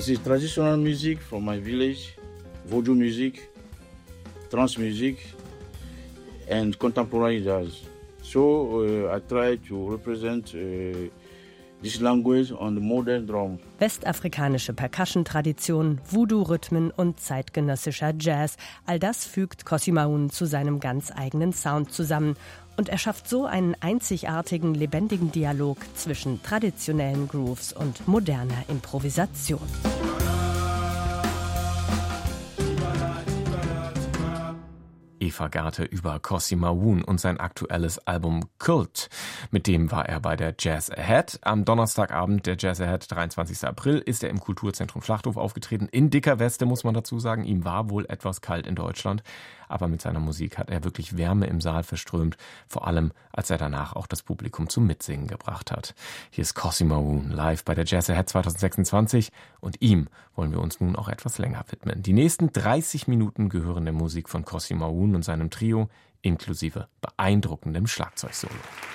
This is traditional music from my village, Vodou music, trance music and contemporary jazz. So I try to represent this language on the modern drum. Westafrikanische Percussion-Tradition, Voodoo-Rhythmen und zeitgenössischer Jazz. All das fügt Kossi Mawoun zu seinem ganz eigenen Sound zusammen. Und er schafft so einen einzigartigen, lebendigen Dialog zwischen traditionellen Grooves und moderner Improvisation. Eva Garte über Kossi Mawoun und sein aktuelles Album Cult. Mit dem war er bei der Jazz Ahead. Am Donnerstagabend der Jazz Ahead, 23. April, ist er im Kulturzentrum Schlachthof aufgetreten. In dicker Weste, muss man dazu sagen. Ihm war wohl etwas kalt in Deutschland. Aber mit seiner Musik hat er wirklich Wärme im Saal verströmt. Vor allem, als er danach auch das Publikum zum Mitsingen gebracht hat. Hier ist Kossi Mawoun live bei der Jazz Ahead 2026. Und ihm wollen wir uns nun auch etwas länger widmen. Die nächsten 30 Minuten gehören der Musik von Kossi Mawoun und seinem Trio, inklusive beeindruckendem Schlagzeugsolo.